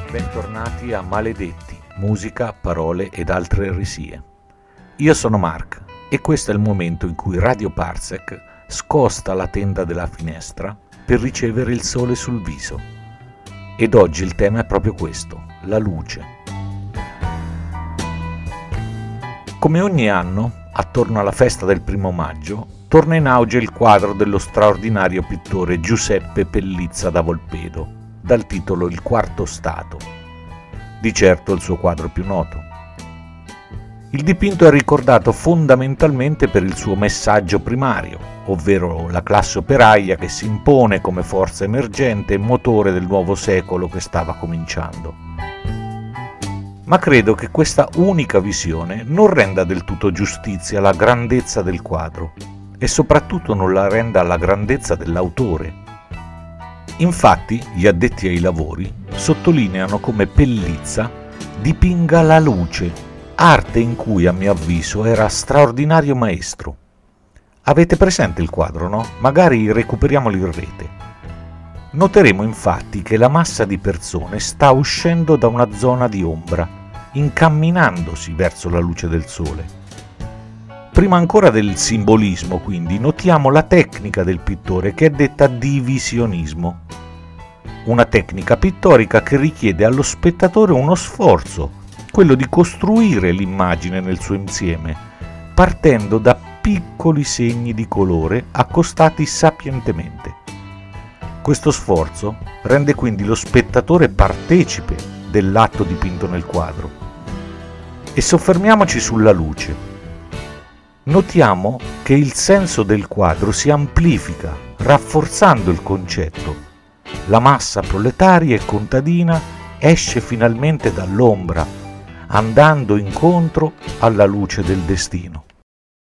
Bentornati a Maledetti, musica, parole ed altre eresie. Io sono Mark e questo è il momento in cui Radio Parsec scosta la tenda della finestra per ricevere il sole sul viso. Ed oggi il tema è proprio questo, la luce. Come ogni anno, attorno alla festa del 1° maggio, torna in auge il quadro dello straordinario pittore Giuseppe Pellizza da Volpedo, dal titolo Il quarto stato, di certo il suo quadro più noto. Il dipinto è ricordato fondamentalmente per il suo messaggio primario, ovvero la classe operaia che si impone come forza emergente e motore del nuovo secolo che stava cominciando. Ma credo che questa unica visione non renda del tutto giustizia alla grandezza del quadro e soprattutto non la renda alla grandezza dell'autore. Infatti, gli addetti ai lavori sottolineano come Pellizza dipinga la luce, arte in cui, a mio avviso, era straordinario maestro. Avete presente il quadro, no? Magari recuperiamolo in rete. Noteremo infatti che la massa di persone sta uscendo da una zona di ombra, incamminandosi verso la luce del sole. Prima ancora del simbolismo, quindi, notiamo la tecnica del pittore che è detta divisionismo. Una tecnica pittorica che richiede allo spettatore uno sforzo, quello di costruire l'immagine nel suo insieme, partendo da piccoli segni di colore accostati sapientemente. Questo sforzo rende quindi lo spettatore partecipe dell'atto dipinto nel quadro. E soffermiamoci sulla luce. Notiamo che il senso del quadro si amplifica, rafforzando il concetto. La massa proletaria e contadina esce finalmente dall'ombra, andando incontro alla luce del destino.